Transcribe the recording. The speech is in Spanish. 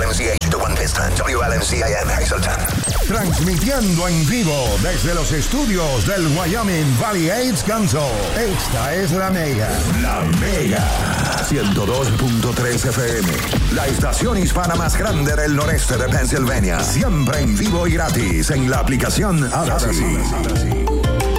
WNCH, The One Piston, WLMCIN, Hazleton. Transmitiendo en vivo desde los estudios del Wyoming Valley AIDS Council. Esta es La Mega. La Mega. 102.3 FM. La estación hispana más grande del noreste de Pennsylvania. Siempre en vivo y gratis en la aplicación Ahora Sí.